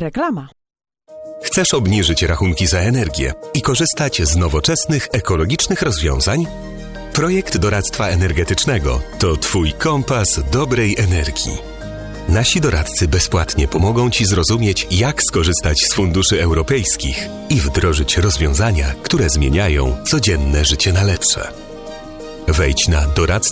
Reklama. Chcesz obniżyć rachunki za energię i korzystać z nowoczesnych, ekologicznych rozwiązań? Projekt doradztwa energetycznego to Twój kompas dobrej energii. Nasi doradcy bezpłatnie pomogą Ci zrozumieć, jak skorzystać z funduszy europejskich i wdrożyć rozwiązania, które zmieniają codzienne życie na lepsze. Wejdź na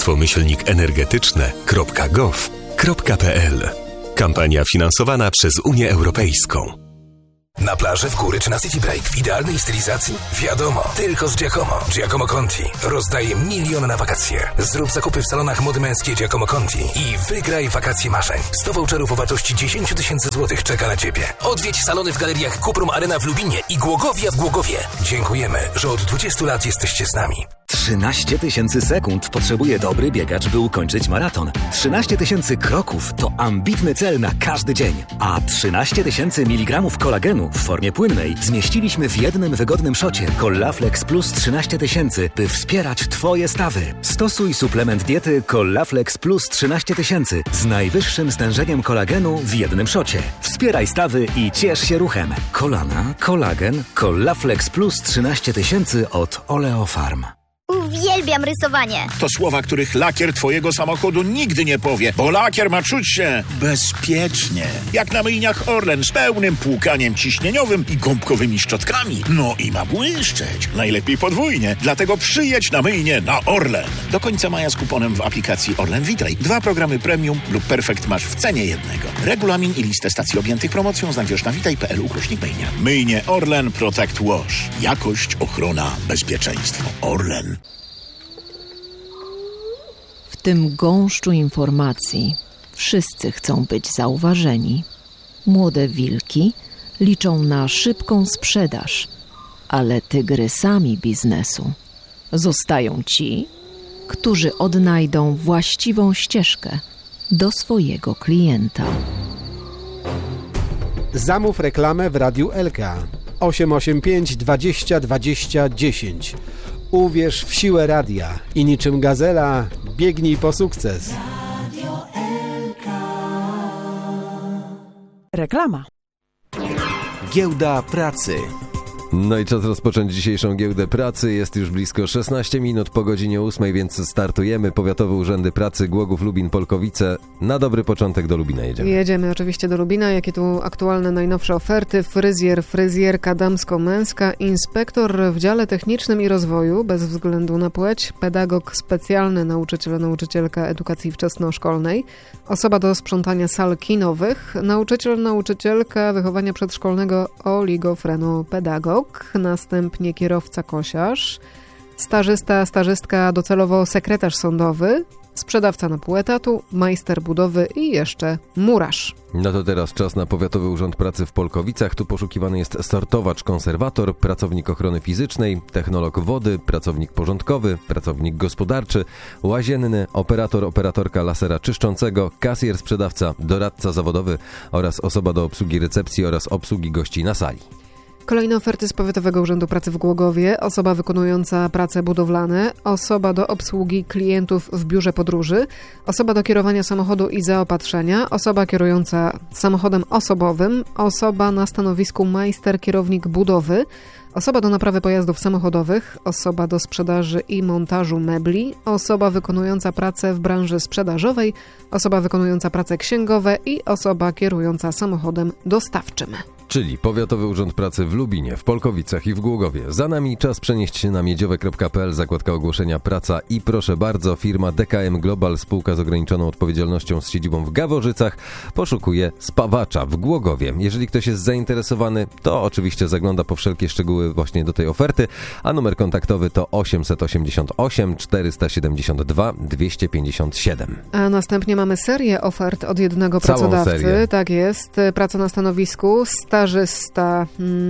doradztwomyślnikenergetyczne.gov.pl. Kampania finansowana przez Unię Europejską. Na plaży, w góry czy na City Break w idealnej stylizacji? Wiadomo, tylko z Giacomo. Giacomo Conti rozdaje milion na wakacje. Zrób zakupy w salonach mody męskiej Giacomo Conti i wygraj wakacje marzeń. 100 voucherów o wartości 10 000 złotych czeka na Ciebie. Odwiedź salony w galeriach Cuprum Arena w Lubinie i Głogowia w Głogowie. Dziękujemy, że od 20 lat jesteście z nami. 13 000 sekund potrzebuje dobry biegacz, by ukończyć maraton. 13 000 kroków to ambitny cel na każdy dzień. A 13 000 mg kolagenu w formie płynnej zmieściliśmy w jednym wygodnym szocie Collaflex Plus 13 000, by wspierać Twoje stawy. Stosuj suplement diety Collaflex Plus 13 000 z najwyższym stężeniem kolagenu w jednym szocie. Wspieraj stawy i ciesz się ruchem. Kolana, kolagen, Collaflex Plus 13 000 od Oleofarm. Uwielbiam rysowanie. To słowa, których lakier twojego samochodu nigdy nie powie, bo lakier ma czuć się bezpiecznie. Jak na myjniach Orlen z pełnym płukaniem ciśnieniowym i gąbkowymi szczotkami. No i ma błyszczeć. Najlepiej podwójnie. Dlatego przyjedź na myjnię na Orlen. Do końca maja z kuponem w aplikacji Orlen Witaj. 2 programy premium lub perfekt masz w cenie jednego. Regulamin i listę stacji objętych promocją znajdziesz na witaj.pl/myjnia. Myjnie Orlen Protect Wash. Jakość, ochrona, bezpieczeństwo. Orlen. W tym gąszczu informacji wszyscy chcą być zauważeni. Młode wilki liczą na szybką sprzedaż, ale tygrysami biznesu zostają ci, którzy odnajdą właściwą ścieżkę do swojego klienta. Zamów reklamę w Radiu Elka 885 20 20 10. Uwierz w siłę radia i niczym gazela biegnij po sukces. Reklama. Giełda pracy. No i czas rozpocząć dzisiejszą giełdę pracy. Jest już blisko 16 minut po godzinie 8, więc startujemy. Powiatowe Urzędy Pracy, Głogów, Lubin, Polkowice. Na dobry początek do Lubina jedziemy. Jedziemy oczywiście do Lubina. Jakie tu aktualne, najnowsze oferty? Fryzjer, fryzjerka damsko-męska, inspektor w dziale technicznym i rozwoju, bez względu na płeć, pedagog specjalny, nauczyciel, nauczycielka edukacji wczesnoszkolnej, osoba do sprzątania sal kinowych, nauczyciel, nauczycielka wychowania przedszkolnego, oligofrenopedagog, następnie kierowca kosiarz, stażysta, stażystka docelowo sekretarz sądowy, sprzedawca na pół etatu, majster budowy i jeszcze murarz. No to teraz czas na Powiatowy Urząd Pracy w Polkowicach. Tu poszukiwany jest sortowacz, konserwator, pracownik ochrony fizycznej, technolog wody, pracownik porządkowy, pracownik gospodarczy, łazienny, operator, operatorka lasera czyszczącego, kasjer, sprzedawca, doradca zawodowy oraz osoba do obsługi recepcji oraz obsługi gości na sali. Kolejne oferty z Powiatowego Urzędu Pracy w Głogowie. Osoba wykonująca prace budowlane, osoba do obsługi klientów w biurze podróży, osoba do kierowania samochodu i zaopatrzenia, osoba kierująca samochodem osobowym, osoba na stanowisku majster, kierownik budowy, osoba do naprawy pojazdów samochodowych, osoba do sprzedaży i montażu mebli, osoba wykonująca pracę w branży sprzedażowej, osoba wykonująca prace księgowe i osoba kierująca samochodem dostawczym. Czyli Powiatowy Urząd Pracy w Lubinie, w Polkowicach i w Głogowie. Za nami czas przenieść się na miedziowe.pl, zakładka ogłoszenia praca i proszę bardzo, firma DKM Global, spółka z ograniczoną odpowiedzialnością z siedzibą w Gaworzycach, poszukuje spawacza w Głogowie. Jeżeli ktoś jest zainteresowany, to oczywiście zagląda po wszelkie szczegóły właśnie do tej oferty, a numer kontaktowy to 888 472 257. A następnie mamy serię ofert od jednego pracodawcy. Serię. Tak jest. Praca na stanowisku, stażysta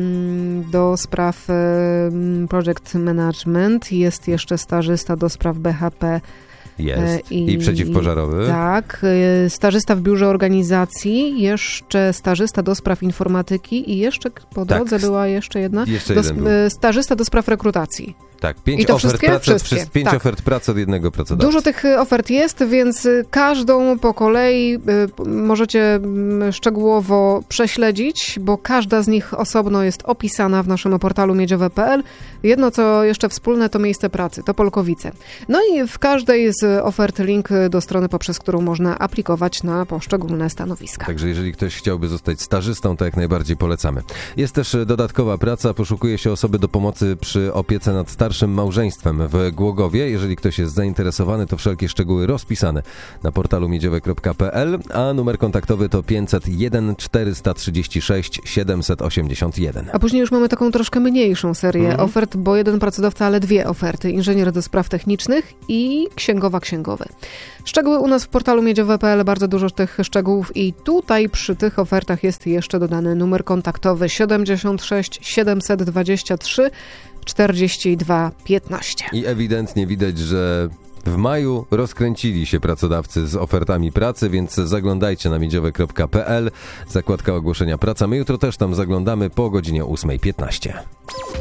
do spraw project management, jest jeszcze stażysta do spraw BHP. Jest. I przeciwpożarowy. Tak. Stażysta w biurze organizacji, jeszcze stażysta do spraw informatyki i jeszcze po drodze była jeszcze jedna. Jeden był. Stażysta do spraw rekrutacji. Tak, 5 I to ofert pracy, wszystkie? 5 Tak. ofert pracy od jednego pracodawcy. Dużo tych ofert jest, więc każdą po kolei możecie szczegółowo prześledzić, bo każda z nich osobno jest opisana w naszym portalu miedziowe.pl. Jedno, co jeszcze wspólne, to miejsce pracy, to Polkowice. No i w każdej z ofert link do strony, poprzez którą można aplikować na poszczególne stanowiska. Także jeżeli ktoś chciałby zostać stażystą, to jak najbardziej polecamy. Jest też dodatkowa praca, poszukuje się osoby do pomocy przy opiece nad starszym małżeństwem w Głogowie. Jeżeli ktoś jest zainteresowany, to wszelkie szczegóły rozpisane na portalu miedziowe.pl, a numer kontaktowy to 501 436 781. A później już mamy taką troszkę mniejszą serię ofert, bo jeden pracodawca, ale 2 oferty. Inżynier do spraw technicznych i księgowy. Szczegóły u nas w portalu miedziowe.pl, bardzo dużo tych szczegółów i tutaj przy tych ofertach jest jeszcze dodany numer kontaktowy 76 723 42 15. I ewidentnie widać, że w maju rozkręcili się pracodawcy z ofertami pracy, więc zaglądajcie na miedziowe.pl, zakładka ogłoszenia praca. My jutro też tam zaglądamy po godzinie 8:15.